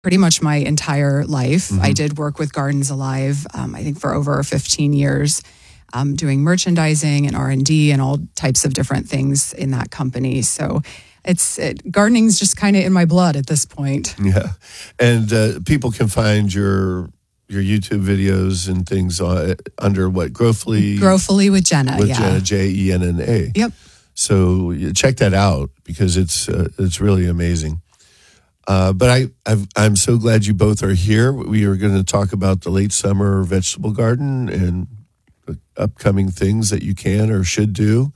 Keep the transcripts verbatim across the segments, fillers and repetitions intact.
pretty much my entire life. Mm-hmm. I did work with Gardens Alive, um, I think for over fifteen years, um, doing merchandising and R and D and all types of different things in that company. So it's it, gardening's just kind of in my blood at this point. Yeah. And uh, people can find your your YouTube videos and things on, under what? Growfully? Growfully with Jenna, with yeah. Jenna, J E N N A. Yep. So check that out because it's uh, it's really amazing. Uh, but I, I've, I'm so glad you both are here. We are going to talk about the late summer vegetable garden and the upcoming things that you can or should do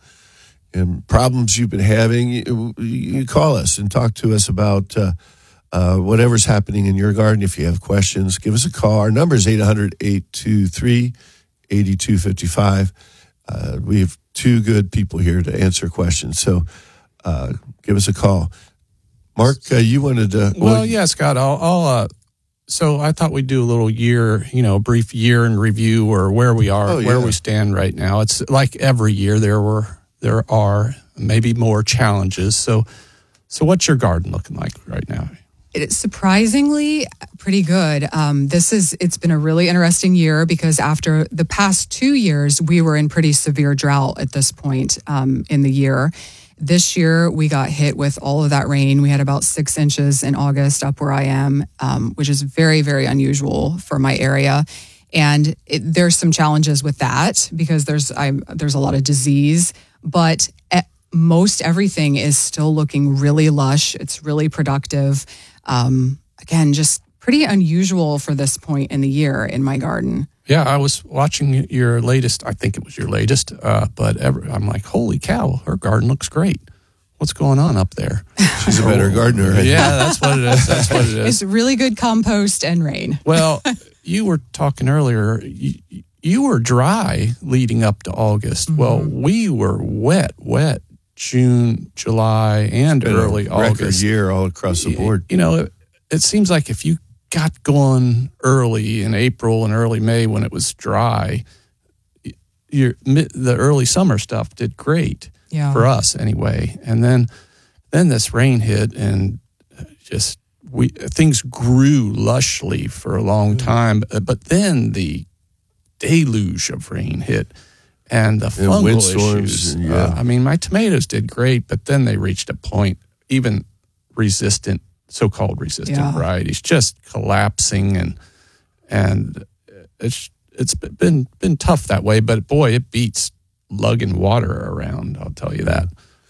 and problems you've been having. You, you call us and talk to us about uh, uh, whatever's happening in your garden. If you have questions, give us a call. Our number is eight hundred, eight two three, eight two five five. Uh, we have two good people here to answer questions. So uh, give us a call. Mark, uh, you wanted to... Well, well yeah, Scott, I'll... I'll uh, so I thought we'd do a little year, you know, brief year in review or where we are, oh, yeah. where we stand right now. It's like every year there were, there are maybe more challenges. So, so what's your garden looking like right now? It's surprisingly pretty good. Um, this is, it's been a really interesting year because after the past two years, we were in pretty severe drought at this point um, in the year. This year, we got hit with all of that rain. We had about six inches in August up where I am, um, which is very, very unusual for my area. And it, there's some challenges with that because there's I, there's a lot of disease, but at most everything is still looking really lush. It's really productive. Um, again, just pretty unusual for this point in the year in my garden. Yeah, I was watching your latest, I think it was your latest, uh, but ever, I'm like, holy cow, her garden looks great. What's going on up there? She's a better gardener. Right? Yeah, that's what it is. That's what it is. It's really good compost and rain. Well, you were talking earlier, you, you were dry leading up to August. Mm-hmm. Well, we were wet, wet June, July, and early August. Record year all across the board. You know, it, it seems like if you got going early in April and early May when it was dry, your the early summer stuff did great yeah. for us anyway. And then then this rain hit and just we things grew lushly for a long time. But then the deluge of rain hit and the fungal wind storms, issues. yeah. Uh, I mean, my tomatoes did great, but then they reached a point, even resistant so-called resistant yeah. varieties just collapsing, and and it's it's been been tough that way. But boy, it beats lugging water around. I'll tell you that.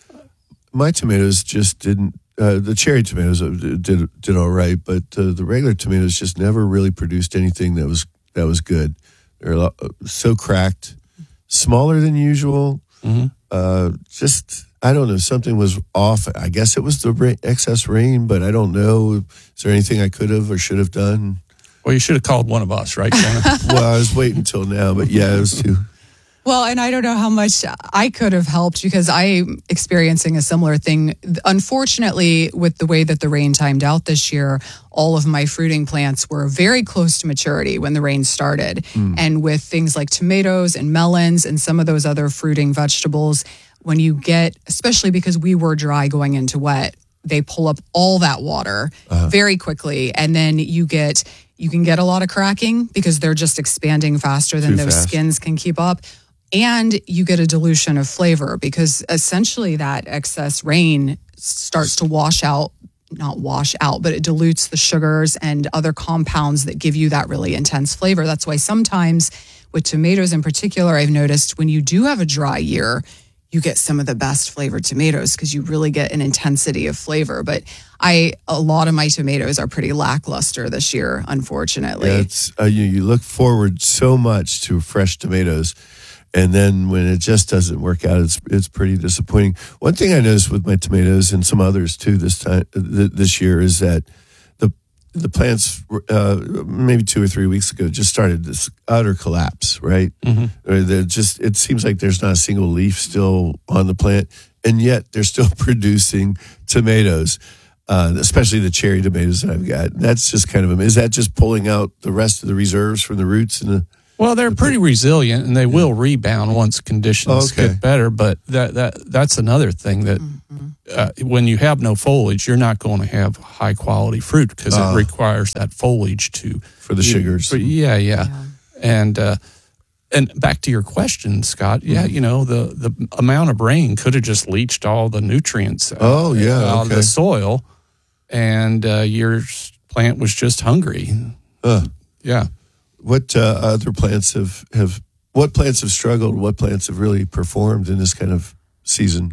My tomatoes just didn't. Uh, the cherry tomatoes did did all right, but uh, the regular tomatoes just never really produced anything that was that was good. They're so cracked, smaller than usual. Mm-hmm. Uh, just. I don't know. Something was off. I guess it was the rain, excess rain, but I don't know. Is there anything I could have or should have done? Well, you should have called one of us, right, Jenna? Well, I was waiting until now, but yeah, it was too. Well, and I don't know how much I could have helped because I'm experiencing a similar thing. Unfortunately, with the way that the rain timed out this year, all of my fruiting plants were very close to maturity when the rain started. Mm. And with things like tomatoes and melons and some of those other fruiting vegetables, when you get, especially because we were dry going into wet, they pull up all that water uh-huh. very quickly. And then you get, you can get a lot of cracking because they're just expanding faster than Too those fast. skins can keep up. And you get a dilution of flavor because essentially that excess rain starts to wash out, not wash out, but it dilutes the sugars and other compounds that give you that really intense flavor. That's why sometimes with tomatoes in particular, I've noticed when you do have a dry year, you get some of the best flavored tomatoes because you really get an intensity of flavor. But I, a lot of my tomatoes are pretty lackluster this year, unfortunately. Yeah, it's, uh, you, you look forward so much to fresh tomatoes, and then when it just doesn't work out, it's it's pretty disappointing. One thing I noticed with my tomatoes and some others too this time th- this year is that the the plants uh, maybe two or three weeks ago just started this utter collapse. Right, Mm-hmm. they're just it seems like there's not a single leaf still on the plant, and yet they're still producing tomatoes. Uh, especially the cherry tomatoes that I've got. That's just kind of, is that just pulling out the rest of the reserves from the roots and the? Well, they're pretty resilient, and they will rebound once conditions Okay. get better. But that that that's another thing that Mm-hmm. uh, when you have no foliage, you're not going to have high quality fruit because uh, it requires that foliage to for the sugars. For, yeah, yeah, yeah, and uh, and back to your question, Scott. Yeah, mm-hmm. you know the the amount of rain could have just leached all the nutrients. Out, oh yeah, out okay. of the soil, and uh, your plant was just hungry. Uh, yeah. What uh, other plants have have what plants have struggled? What plants have really performed in this kind of season?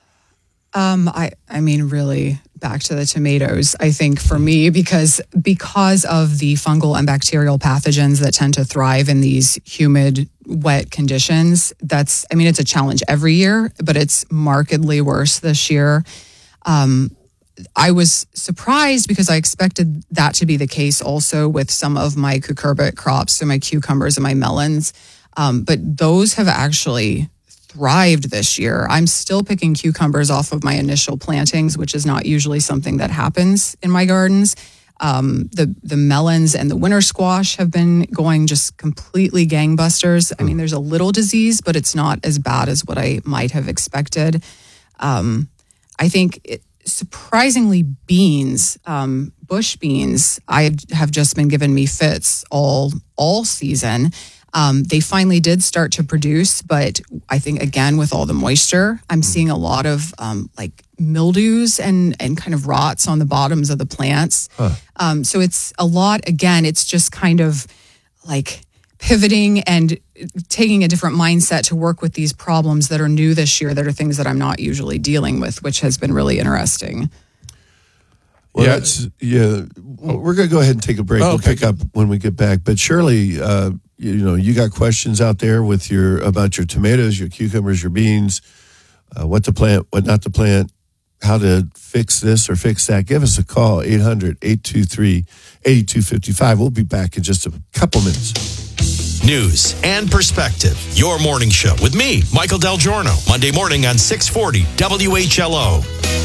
Um, I, I mean, really back to the tomatoes, I think for me, because, because of the fungal and bacterial pathogens that tend to thrive in these humid, wet conditions, that's, I mean, it's a challenge every year, but it's markedly worse this year. Um, I was surprised because I expected that to be the case also with some of my cucurbit crops, so my cucumbers and my melons. Um, but those have actually thrived this year. I'm still picking cucumbers off of my initial plantings, which is not usually something that happens in my gardens. Um, the the melons and the winter squash have been going just completely gangbusters. I mean, there's a little disease, but it's not as bad as what I might have expected. Um, I think it, surprisingly, beans, um, bush beans, I have just been giving me fits all all season. Um, they finally did start to produce, but I think, again, with all the moisture, I'm seeing a lot of um, like mildews and, and kind of rots on the bottoms of the plants. Huh. Um, so it's a lot, again, it's just kind of like pivoting and taking a different mindset to work with these problems that are new this year, that are things that I'm not usually dealing with, which has been really interesting. Well, yeah, that's, yeah. We're going to go ahead and take a break. Oh, we'll okay. pick up when we get back. But Shirley, uh, you, you know, you got questions out there with your about your tomatoes, your cucumbers, your beans, uh, what to plant, what not to plant, how to fix this or fix that. Give us a call, eight hundred, eight two three, eight two five five. We'll be back in just a couple minutes. News and perspective. Your morning show with me, Michael Del Giorno, Monday morning on six forty W H L O.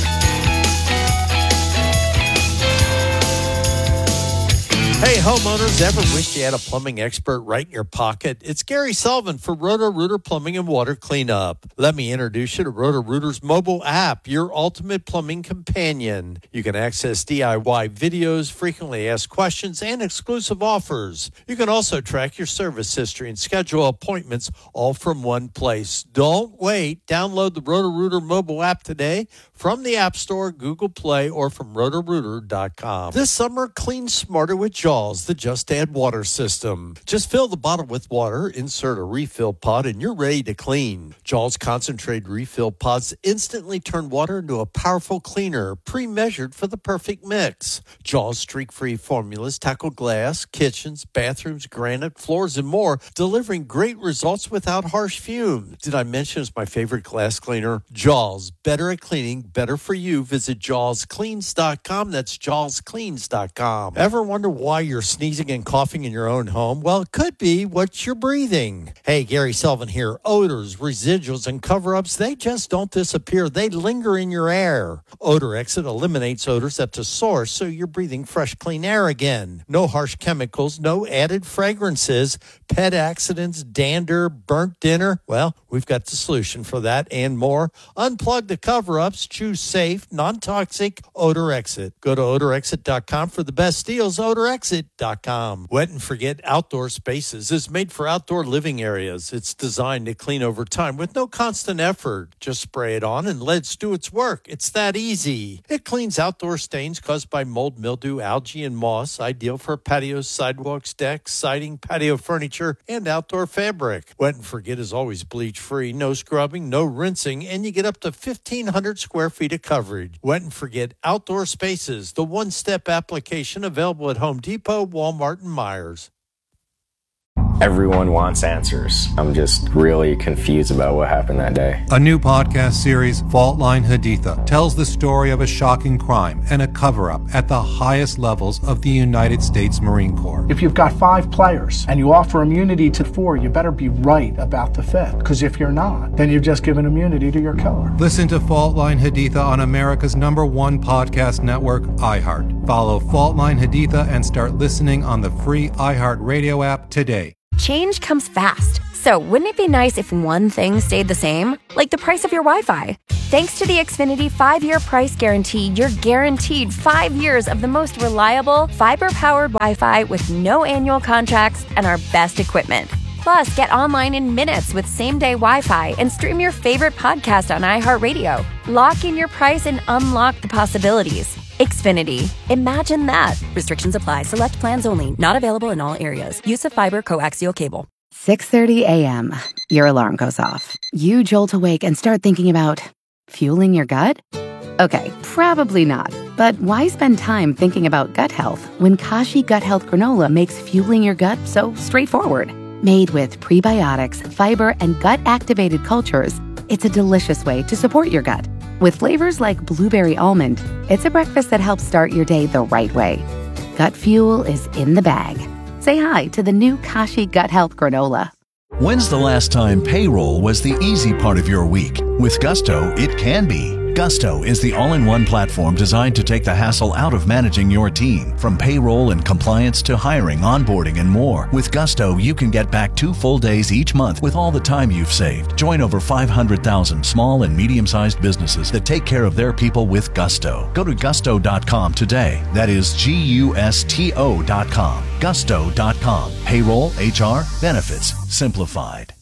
Hey, homeowners, ever wished you had a plumbing expert right in your pocket? It's Gary Sullivan for Roto-Rooter Plumbing and Water Cleanup. Let me introduce you to Roto-Rooter's mobile app, your ultimate plumbing companion. You can access D I Y videos, frequently asked questions, and exclusive offers. You can also track your service history and schedule appointments all from one place. Don't wait. Download the Roto-Rooter mobile app today from the App Store, Google Play, or from roto rooter dot com. This summer, clean smarter with Jaws, the Just Add Water system. Just fill the bottle with water, insert a refill pod, and you're ready to clean. Jaws concentrated refill pods instantly turn water into a powerful cleaner, pre-measured for the perfect mix. Jaws streak-free formulas tackle glass, kitchens, bathrooms, granite, floors, and more, delivering great results without harsh fumes. Did I mention it's my favorite glass cleaner? Jaws, better at cleaning, better for you. Visit jaws cleans dot com. That's jaws cleans dot com. Ever wonder why you're sneezing and coughing in your own home? Well, it could be what you're breathing. Hey, Gary Sullivan here. Odors, residuals, and cover-ups, they just don't disappear. They linger in your air. Odor Exit eliminates odors at the source, so you're breathing fresh, clean air again. No harsh chemicals, no added fragrances, pet accidents, dander, burnt dinner. Well, we've got the solution for that and more. Unplug the cover-ups. Choose safe, non-toxic Odor Exit. Go to odor exit dot com for the best deals. odor exit dot com. Wet and Forget Outdoor Spaces is made for outdoor living areas. It's designed to clean over time with no constant effort. Just spray it on and let it do its work. It's that easy. It cleans outdoor stains caused by mold, mildew, algae, and moss. Ideal for patios, sidewalks, decks, siding, patio furniture, and outdoor fabric. Wet and Forget is always bleach-free, no scrubbing, no rinsing, and you get up to fifteen hundred square feet of coverage. Wet and Forget Outdoor Spaces, the one-step application available at Home Depot, Walmart, and Myers. Everyone wants answers. I'm just really confused about what happened that day. A new podcast series, Fault Line Haditha, tells the story of a shocking crime and a cover-up at the highest levels of the United States Marine Corps. If you've got five players and you offer immunity to four, you better be right about the fifth. Because if you're not, then you've just given immunity to your killer. Listen to Fault Line Haditha on America's number one podcast network, iHeart. Follow Fault Line Haditha and start listening on the free iHeartRadio app today. Change comes fast, so wouldn't it be nice if one thing stayed the same? Like the price of your Wi-Fi. Thanks to the Xfinity five-year price guarantee, you're guaranteed five years of the most reliable, fiber-powered Wi-Fi with no annual contracts and our best equipment. Plus, get online in minutes with same-day Wi-Fi and stream your favorite podcast on iHeartRadio. Lock in your price and unlock the possibilities. Xfinity. Imagine that. Restrictions apply. Select plans only. Not available in all areas. Use of fiber coaxial cable. six thirty a.m. Your alarm goes off. You jolt awake and start thinking about fueling your gut? Okay, probably not. But why spend time thinking about gut health when Kashi Gut Health Granola makes fueling your gut so straightforward? Made with prebiotics, fiber, and gut-activated cultures, it's a delicious way to support your gut. With flavors like blueberry almond, it's a breakfast that helps start your day the right way. Gut fuel is in the bag. Say hi to the new Kashi Gut Health Granola. When's the last time payroll was the easy part of your week? With Gusto, it can be. Gusto is the all-in-one platform designed to take the hassle out of managing your team. From payroll and compliance to hiring, onboarding, and more. With Gusto, you can get back two full days each month with all the time you've saved. Join over five hundred thousand small and medium-sized businesses that take care of their people with Gusto. Go to gusto dot com today. That is G U S T O dot com. gusto dot com. Payroll, H R, benefits, simplified.